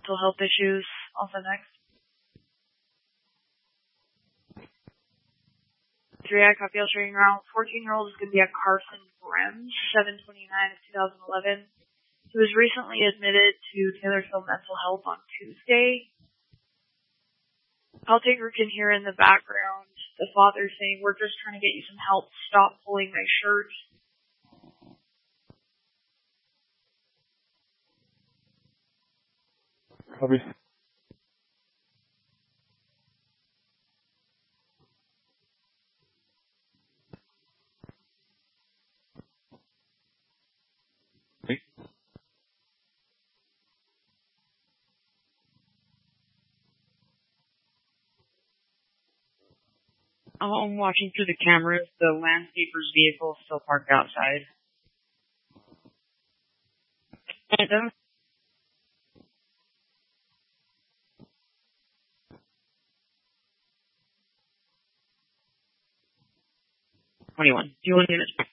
mental health issues. Also next. 3 copy illustrating around 14-year-old is going to be a Carson Brems, 7/29/2011. He was recently admitted to Taylorsville Mental Health on Tuesday. Call taker can hear in the background the father saying, "We're just trying to get you some help. Stop pulling my shirt." Copy. I'm watching through the cameras. The landscaper's vehicle is still parked outside. Adam? 21 units.